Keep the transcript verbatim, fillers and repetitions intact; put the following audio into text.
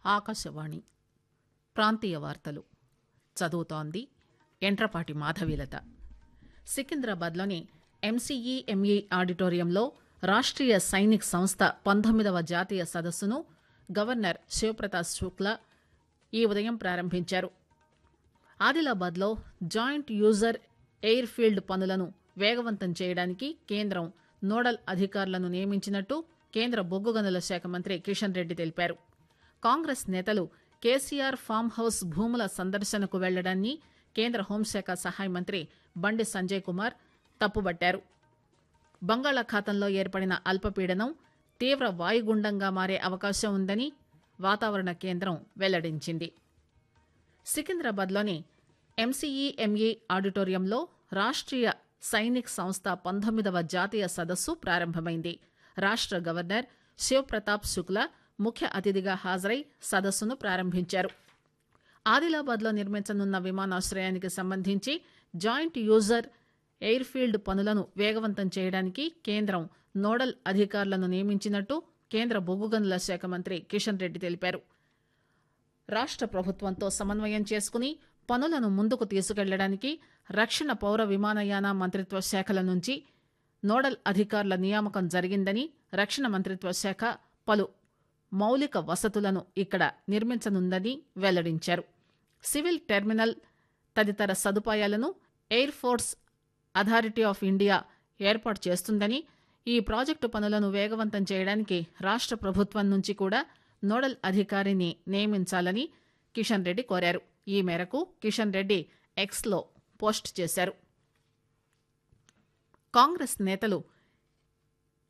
ఆకాశవాణి ప్రాంతీయ వార్తలు చదువుతోంది ఎంట్రపాటి మాధవీలత. సికింద్రాబాద్లోని ఎంసీఈ ఎంఈ ఆడిటోరియంలో రాష్ట్రీయ సైనిక్ సంస్థ పంతొమ్మిదవ జాతీయ సదస్సును గవర్నర్ శివప్రతాప్ శుక్లా ఈ ఉదయం ప్రారంభించారు. ఆదిలాబాద్లో జాయింట్ యూజర్ ఎయిర్ ఫీల్డ్ పనులను వేగవంతం చేయడానికి కేంద్రం నోడల్ అధికారులను నియమించినట్టు కేంద్ర బొగ్గు గనుల శాఖ మంత్రి కిషన్ రెడ్డి తెలిపారు. కాంగ్రెస్ నేతలు కేసీఆర్ ఫామ్ హౌస్ భూముల సందర్శనకు వెళ్లడాన్ని కేంద్ర హోంశాఖ సహాయ మంత్రి బండి సంజయ్ కుమార్ తప్పుబట్టారు. బంగాళాఖాతంలో ఏర్పడిన అల్పపీడనం తీవ్ర వాయుగుండంగా మారే అవకాశం ఉందని వాతావరణ కేంద్రం వెల్లడించింది. సికింద్రాబాద్లోని ఎంసీఈ ఎంఈ ఆడిటోరియంలో రాష్ట్రీయ సైనిక్ సంస్థ పంతొమ్మిదవ జాతీయ సదస్సు ప్రారంభమైంది. రాష్ట్ర గవర్నర్ శివప్రతాప్ శుక్లా ముఖ్య అతిథిగా హాజరై సదస్సును ప్రారంభించారు. ఆదిలాబాద్లో నిర్మించనున్న విమానాశ్రయానికి సంబంధించి జాయింట్ యూజర్ ఎయిర్ ఫీల్డ్ పనులను వేగవంతం చేయడానికి కేంద్రం నోడల్ అధికారులను నియమించినట్టు కేంద్ర బొగ్గు గనుల శాఖ మంత్రి కిషన్ రెడ్డి తెలిపారు. రాష్ట్ర ప్రభుత్వంతో సమన్వయం చేసుకుని పనులను ముందుకు తీసుకెళ్లడానికి రక్షణ పౌర విమానయాన మంత్రిత్వ శాఖల నుంచి నోడల్ అధికారుల నియామకం జరిగిందని రక్షణ మంత్రిత్వ శాఖ పలు మౌలిక వసతులను ఇక్కడ నిర్మించనుందని వెల్లడించారు. సివిల్ టెర్మినల్ తదితర సదుపాయాలను air force authority of India ఏర్పాటు చేస్తుందని, ఈ ప్రాజెక్టు పనులను వేగవంతం చేయడానికి రాష్ట్ర ప్రభుత్వం నుంచి కూడా నోడల్ అధికారిని నియమించాలని కిషన్ రెడ్డి కోరారు. ఈ మేరకు కిషన్ రెడ్డి ఎక్స్లో పోస్ట్ చేశారు. కాంగ్రెస్ నేతలు